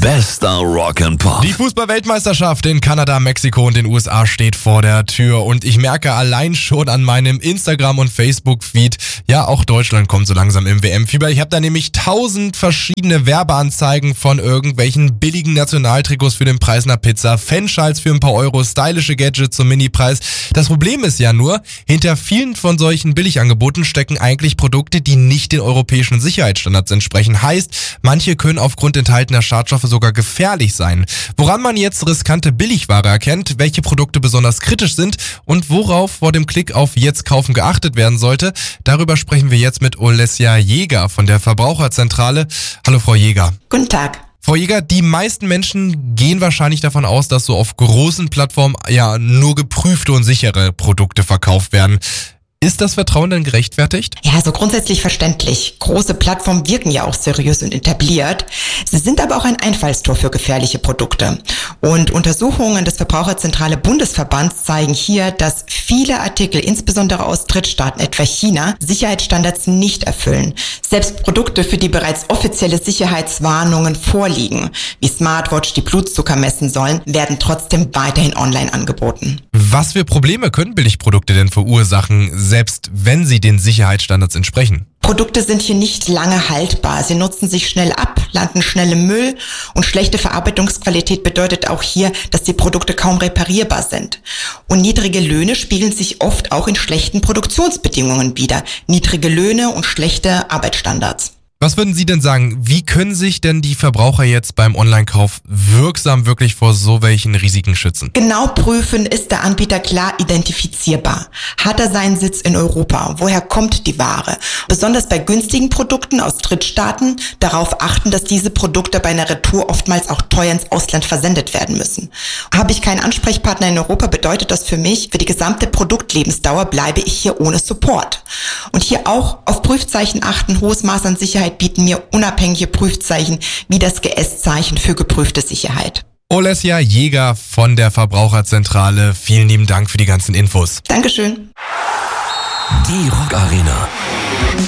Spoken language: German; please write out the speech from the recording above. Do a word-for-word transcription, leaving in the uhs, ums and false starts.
Bester Rock and Pop. Die Fußball-Weltmeisterschaft in Kanada, Mexiko und den U S A steht vor der Tür und ich merke allein schon an meinem Instagram- und Facebook-Feed, ja, auch Deutschland kommt so langsam im W M-Fieber. Ich habe da nämlich tausend verschiedene Werbeanzeigen von irgendwelchen billigen Nationaltrikots für den Preis einer Pizza, Fanschals für ein paar Euro, stylische Gadgets zum Minipreis. Das Problem ist ja nur, hinter vielen von solchen Billigangeboten stecken eigentlich Produkte, die nicht den europäischen Sicherheitsstandards entsprechen. Heißt, manche können aufgrund enthaltener Schadstoffe sogar gefährlich sein. Woran man jetzt riskante Billigware erkennt, welche Produkte besonders kritisch sind und worauf vor dem Klick auf Jetzt kaufen geachtet werden sollte, darüber sprechen wir jetzt mit Olesja Jäger von der Verbraucherzentrale. Hallo Frau Jäger. Guten Tag. Frau Jäger, die meisten Menschen gehen wahrscheinlich davon aus, dass so auf großen Plattformen ja nur geprüfte und sichere Produkte verkauft werden. Ist das Vertrauen denn gerechtfertigt? Ja, also grundsätzlich verständlich. Große Plattformen wirken ja auch seriös und etabliert. Sie sind aber auch ein Einfallstor für gefährliche Produkte. Und Untersuchungen des Verbraucherzentrale Bundesverbands zeigen hier, dass viele Artikel, insbesondere aus Drittstaaten, etwa China, Sicherheitsstandards nicht erfüllen. Selbst Produkte, für die bereits offizielle Sicherheitswarnungen vorliegen, wie Smartwatch, die Blutzucker messen sollen, werden trotzdem weiterhin online angeboten. Was für Probleme können Billigprodukte denn verursachen, selbst wenn sie den Sicherheitsstandards entsprechen? Produkte sind hier nicht lange haltbar. Sie nutzen sich schnell ab, landen schnell im Müll und schlechte Verarbeitungsqualität bedeutet auch hier, dass die Produkte kaum reparierbar sind. Und niedrige Löhne spiegeln sich oft auch in schlechten Produktionsbedingungen wider. Niedrige Löhne und schlechte Arbeitsstandards. Was würden Sie denn sagen, wie können sich denn die Verbraucher jetzt beim Online-Kauf wirksam wirklich vor so welchen Risiken schützen? Genau prüfen, ist der Anbieter klar identifizierbar? Hat er seinen Sitz in Europa? Woher kommt die Ware? Besonders bei günstigen Produkten aus Drittstaaten darauf achten, dass diese Produkte bei einer Retour oftmals auch teuer ins Ausland versendet werden müssen. Habe ich keinen Ansprechpartner in Europa, bedeutet das für mich, für die gesamte Produktlebensdauer bleibe ich hier ohne Support. Und hier auch auf Prüfzeichen achten, hohes Maß an Sicherheit bieten mir unabhängige Prüfzeichen wie das G S-Zeichen für geprüfte Sicherheit. Olesja Jäger von der Verbraucherzentrale, vielen lieben Dank für die ganzen Infos. Dankeschön. Die Rock Arena.